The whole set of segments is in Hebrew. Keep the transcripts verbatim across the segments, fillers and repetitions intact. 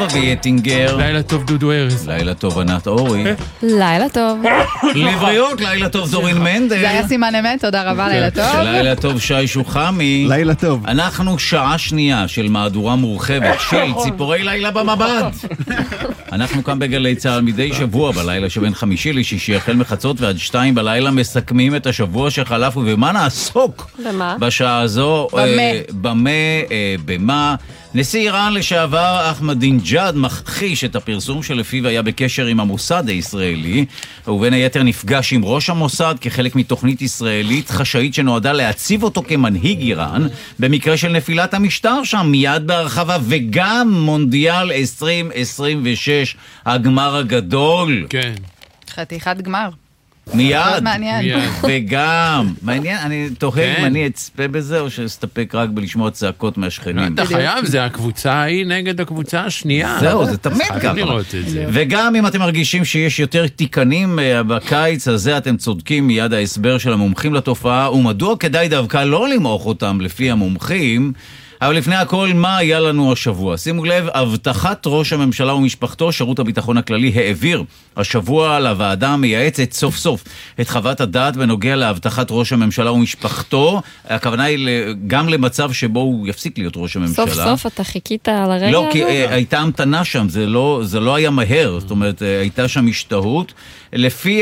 אביטינגר. לילה טוב דודו ארז. לילה טוב ענת אורי. לילה טוב. לבריאות, לילה טוב דורין מנדל. זה היה סימן אמת, תודה רבה, לילה טוב. לילה טוב שי שוחמי. לילה טוב. אנחנו שעה שנייה של מהדורה מורחבת של ציפורי לילה במבט. אנחנו כאן בגלי צהל מדי שבוע בלילה שבין חמישי לשישי החל מחצות ועד שתיים בלילה מסכמים את השבוע שחלף ובמה נעסוק במה? בשעה הזו. במה? במה, במה. נשיא איראן לשעבר אחמדינג'אד מכחיש את הפרסום שלפיו היה בקשר עם המוסד הישראלי, ובין היתר נפגש עם ראש המוסד כחלק מתוכנית ישראלית חשאית שנועדה להציב אותו כמנהיג איראן במקרה של נפילת המשטר שם, מיד בהרחבה, וגם מונדיאל עשרים עשרים ושש, הגמר הגדול. כן. חתיכת גמר. מיד, מעניין. וגם מעניין, אני תוהה אם כן. אני אצפה בזה או שאסתפק רק בלשמוע צעקות מהשכנים. אתה חייב, זה הקבוצה ההיא נגד הקבוצה השנייה. זהו, זה תמיד ככה. חייב לראות את זה. וגם אם אתם מרגישים שיש יותר תיקנים בקיץ הזה, אתם צודקים, מיד ההסבר של המומחים לתופעה, ומדוע כדאי דווקא לא למעוך אותם לפי המומחים. אבל לפני הכל, מה היה לנו השבוע? שימו לב, הבטחת ראש הממשלה ומשפחתו, שירות הביטחון הכללי העביר השבוע לוועדה המייעצת סוף סוף את חוות הדעת בנוגע להבטחת ראש הממשלה ומשפחתו. הכוונה היא גם למצב שבו הוא יפסיק להיות ראש הממשלה. סוף סוף אתה חיכית על הרגע הזה? לא, כי הייתה המתנה שם, זה לא, זה לא היה מהר, זאת אומרת, הייתה שם השתהות. לפי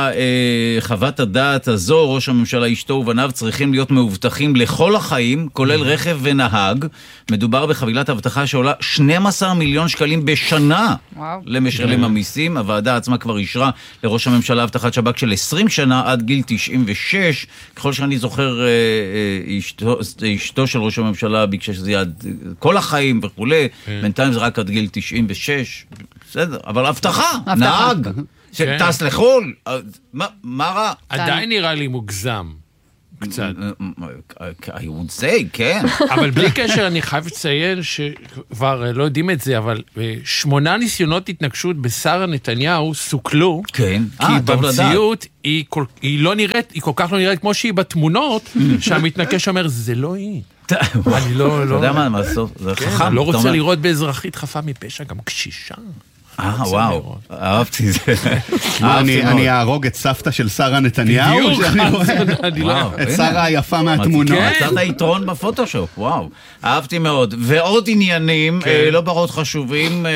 חוות הדעת הזו, ראש הממשלה, אשתו ובניו צריכים להיות מאובטחים לכל החיים, כולל רכב ונהג. מדובר בחבילת הבטחה שעולה שנים עשר מיליון שקלים בשנה למשלם המיסים. הוועדה עצמה כבר אישרה לראש הממשלה הבטחת שב"כ של עשרים שנה עד גיל תשעים ושש. ככל שאני זוכר, אשתו, אשתו של ראש הממשלה ביקשה שזה יהיה עד כל החיים וכו'. בינתיים זה רק עד גיל תשעים ושש. בסדר, אבל הבטחה, נהג. שטס לחול, מה רע? עדיין נראה לי מוגזם. קצת. I would say, כן. אבל בלי קשר אני חייב לציין שכבר לא יודעים את זה, אבל שמונה ניסיונות התנגשות בשרה נתניהו סוכלו, כן. כי במציאות היא לא נראית, היא כל כך לא נראית כמו שהיא בתמונות, שהמתנקש אומר, זה לא היא. אני לא... אתה יודע מה, זה חכם. אני לא רוצה לראות באזרחית חפה מפשע, גם קשישה. אה, וואו, אהבתי זה. אני אהרוג את סבתא של שרה נתניהו? בדיוק. את שרה היפה מהתמונות. מצאת היתרון בפוטושופ, וואו. אהבתי מאוד. ועוד עניינים, לא פחות חשובים,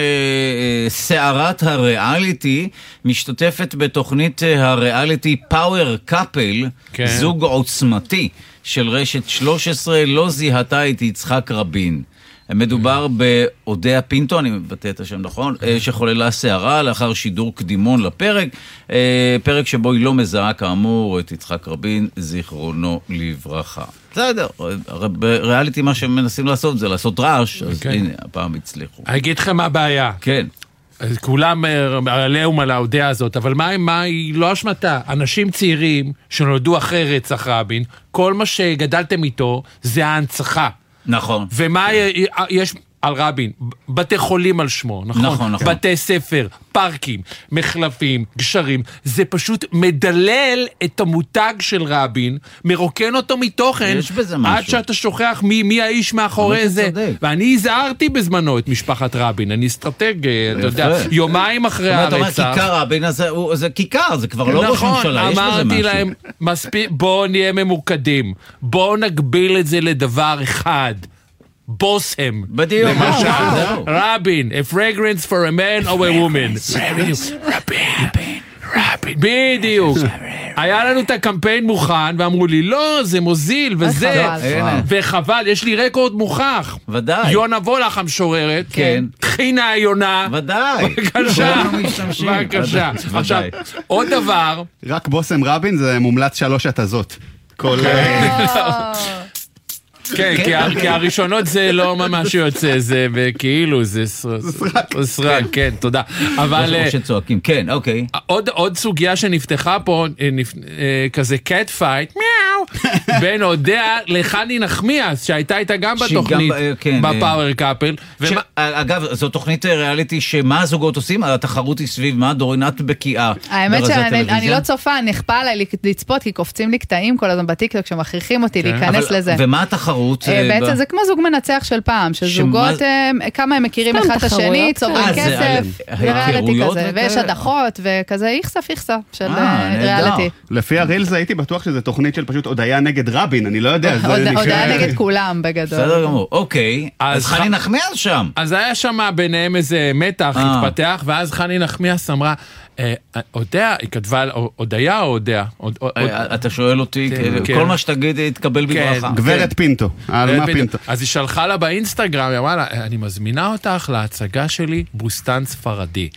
סערת הריאליטי משתתפת בתוכנית הריאליטי פאוור קאפל, זוג עוצמתי של רשת שלוש עשרה, לא זיהתה את יצחק רבין. מדובר באודיה פינטו, אני מבטא את השם נכון, שחוללה סערה לאחר שידור קדימון לפרק, פרק שבו היא לא מזהה כאמור את יצחק רבין, זיכרונו לברכה. בסדר, בריאליטי מה שהם מנסים לעשות זה לעשות רעש, אז הנה, הפעם הצליחו. אני אגיד לכם מה הבעיה. כן. כולם עליהם על האודיה הזאת, אבל מה, מה היא לא אשמתה? אנשים צעירים שנולדו אחרי רצח רבין, כל מה שגדלתם איתו זה ההנצחה. נכון. ומה יש על רבין? בתי חולים על שמו, נכון? נכון, נכון. בתי ספר, פארקים, מחלפים, גשרים. זה פשוט מדלל את המותג של רבין, מרוקן אותו מתוכן, יש בזה משהו. עד שאתה שוכח מי, מי האיש מאחורי זה. צודק. ואני הזהרתי בזמנו את משפחת רבין, אני אסטרטג, אתה יודע, יומיים אחרי הרצח. זאת אומרת, כיכר רבין, זה כיכר, זה כבר לא ראש ממשלה, יש בזה משהו. נכון, אמרתי להם, מספיק, בואו נהיה ממוקדים, בואו נגביל את זה לדבר אחד. בוסם. בדיוק. למשל, רבין, a fragrance for a man or a woman. רבין, רבין. בדיוק. היה לנו את הקמפיין מוכן, ואמרו לי, לא, זה מוזיל, וזה. וחבל, יש לי רקורד מוכח. ודאי. יונה וולך המשוררת. כן. תחינה יונה. ודאי. בבקשה. בבקשה. עכשיו, עוד דבר. רק בוסם רבין זה מומלץ שלוש התזות. כל... כן, כי הראשונות זה לא ממש יוצא, זה כאילו, זה סרק, כן, תודה. אבל... או שצועקים, כן, אוקיי. עוד סוגיה שנפתחה פה, כזה קאט פייט, מיאו, בין אודיה לחני נחמיאס, שהייתה איתה גם בתוכנית, בפאוור קאפל. אגב, זו תוכנית ריאליטי שמה הזוגות עושים? התחרות היא סביב מה? דורינת בקיאה. האמת שאני לא צופה, נכפה עליי לצפות, כי קופצים לי קטעים כל הזמן בטיקטוק, שמכריחים אותי להיכנס לזה. ומה התחרות? בעצם זה כמו זוג מנצח של פעם, שזוגות, כמה הם מכירים אחד את השני, צוברים כסף, ריאליטי כזה, ויש הדחות, וכזה איכסה פיכסה של ריאליטי. לפי הרילס הייתי בטוח שזה תוכנית של פשוט הודיה נגד רבין, אני לא יודע. הודיה נגד כולם בגדול. בסדר גמור, אוקיי. אז חני נחמיאס שם. אז היה שם ביניהם איזה מתח התפתח, ואז חני נחמיאס אמרה, הודיה, היא כתבה, הודיה או הודיה? אתה שואל אותי, כל מה שתגיד יתקבל בברכה. גברת פינטו, אלמה פינטו. אז היא שלחה לה באינסטגרם, היא אמרה לה, אני מזמינה אותך להצגה שלי, בוסטן ספרדי.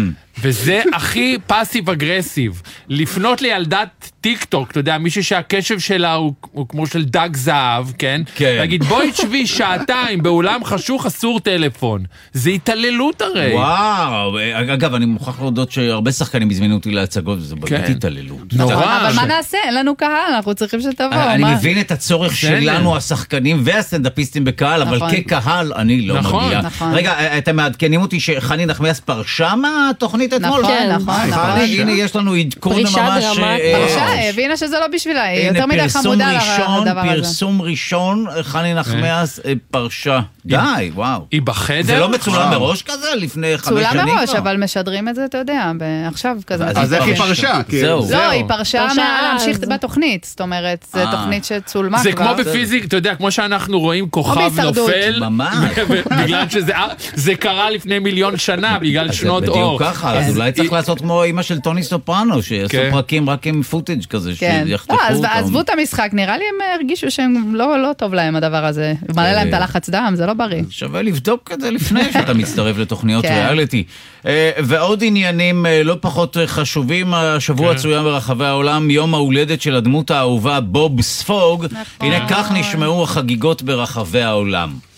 וזה הכי פאסיב אגרסיב. לפנות לילדת טיק טוק, אתה יודע, מישהו שהקשב שלה הוא, הוא כמו של דג זהב, כן? כן. להגיד, בואי תשבי שעתיים, באולם חשוך אסור טלפון. זה התעללות הרי. וואו, אגב, אני מוכרח להודות שהרבה שחקנים הזמינו אותי להצגות, וזה באמת התעללות. נורא. אבל מה נעשה? אין לנו קהל, אנחנו צריכים שתבוא. אני מבין את הצורך שלנו, השחקנים והסטנדאפיסטים בקהל, אבל כקהל אני לא מגיע. רגע, אתם מעדכנים אותי שחני נחמיאס פרשה מהתוכנית אתמול? נכון, נכון. הנה, יש לנו עדכון ממש... פרשה, הבינה שזה לא בשבילה, היא יותר מדי חמודה לדבר הזה. פרסום ראשון, חני נחמיאס פרשה. די, וואו. היא בחדר? זה לא מצולם מראש כזה לפני חמש שנים? צולם מראש, אבל משדרים את זה, אתה יודע, עכשיו כזה. אז איך היא פרשה? זהו. לא, היא פרשה להמשיך בתוכנית, זאת אומרת, זו תוכנית שצולמה כבר. זה כמו בפיזיק, אתה יודע, כמו שאנחנו רואים כוכב נופל, בגלל שזה קרה לפני מיליון שנה, בגלל שנות אור. בדיוק ככה, אז אולי צריך לעשות כמו אמא של טוני סופרנו, שיעשו פרקים רק עם פוטאג' כזה, שיחתכו אותם. עזבו את המשחק, נראה לי הם הרגישו שהם לא טוב להם הדבר הזה. מעלה להם את הלחץ דם, זה לא בריא. שווה לבדוק את זה לפני שאתה מצטרף לתוכניות ריאליטי. ועוד עניינים לא פחות חשובים, השבוע צוין ברחבי העולם, יום ההולדת של הדמות האהובה בוב ספוג. הנה כך נשמעו החגיגות ברחבי העולם.